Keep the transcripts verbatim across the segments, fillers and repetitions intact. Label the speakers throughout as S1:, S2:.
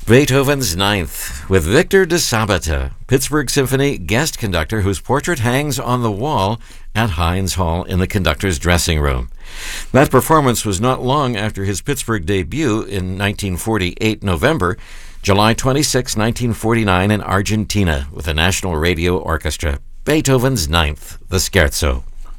S1: Beethoven's Ninth, with Victor de Sabata, Pittsburgh Symphony guest conductor whose portrait hangs on the wall at Heinz Hall in the conductor's dressing room. That performance was not long after his Pittsburgh debut in nineteen forty-eight November, July twenty-sixth, nineteen forty-nine in Argentina with a National Radio Orchestra. Beethoven's Ninth, the Scherzo.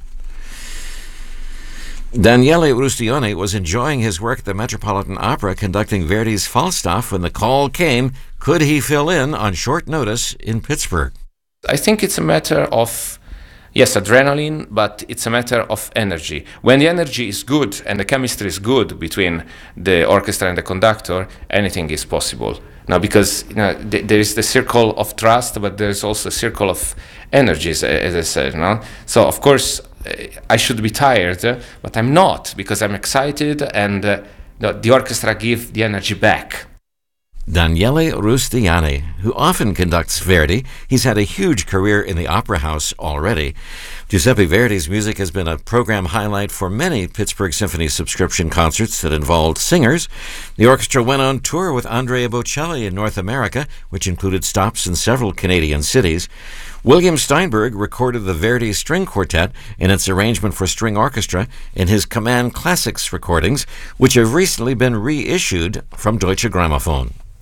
S1: Daniele Rustione was enjoying his work at the Metropolitan Opera conducting Verdi's Falstaff when the call came, could he fill in on short notice in Pittsburgh?
S2: I think it's a matter of, yes, adrenaline, but it's a matter of energy. When the energy is good and the chemistry is good between the orchestra and the conductor, anything is possible. Now, because you know, th- there is the circle of trust, but there's also a circle of energies, as I said. You know? So, of course, I should be tired, uh, but I'm not, because I'm excited, and uh, the, the orchestra give the energy back.
S1: Daniele Rustiani, who often conducts Verdi. He's had a huge career in the Opera House already. Giuseppe Verdi's music has been a program highlight for many Pittsburgh Symphony subscription concerts that involved singers. The orchestra went on tour with Andrea Bocelli in North America, which included stops in several Canadian cities. William Steinberg recorded the Verdi String Quartet in its arrangement for string orchestra in his Command Classics recordings, which have recently been reissued from Deutsche Grammophon.